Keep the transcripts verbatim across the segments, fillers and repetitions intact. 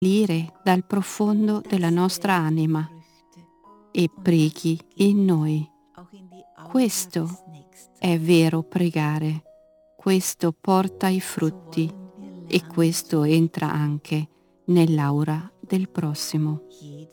salire dal profondo della nostra anima e preghi in noi. Questo è vero pregare, questo porta i frutti e questo entra anche nell'aura del prossimo.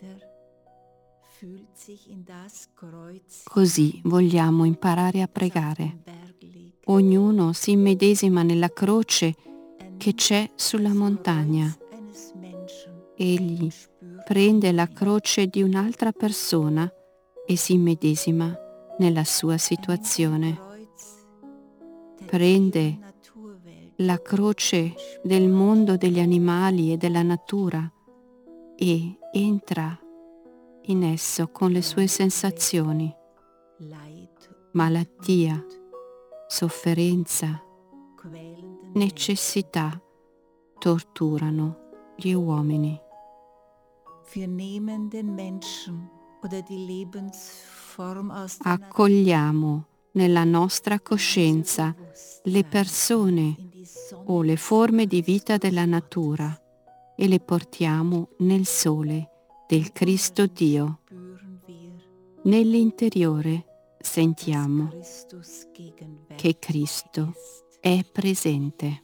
Così vogliamo imparare a pregare. Ognuno si immedesima nella croce che c'è sulla montagna. Egli prende la croce di un'altra persona e si immedesima nella sua situazione. Prende la croce del mondo degli animali e della natura e entra in esso con le sue sensazioni. Malattia, sofferenza, necessità torturano gli uomini. Accogliamo nella nostra coscienza le persone o le forme di vita della natura e le portiamo nel sole del Cristo Dio. Nell'interiore sentiamo che Cristo è presente.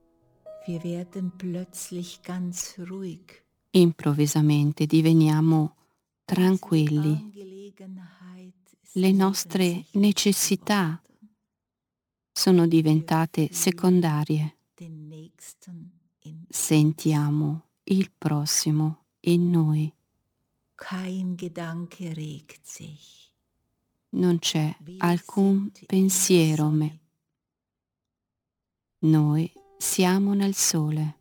Improvvisamente diveniamo tranquilli. Le nostre necessità sono diventate secondarie. Sentiamo il prossimo in noi. Non c'è alcun pensiero me. Noi siamo nel sole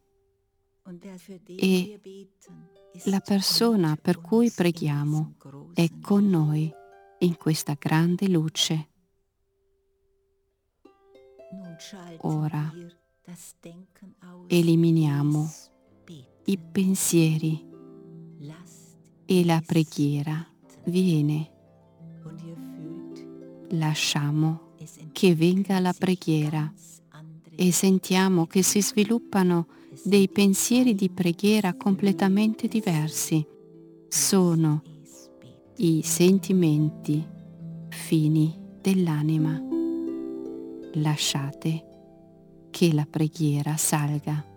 e la persona per cui preghiamo è con noi in questa grande luce. Ora eliminiamo i pensieri e la preghiera viene. Lasciamo che venga la preghiera e sentiamo che si sviluppano dei pensieri di preghiera completamente diversi. Sono i sentimenti fini dell'anima. Lasciate che la preghiera salga.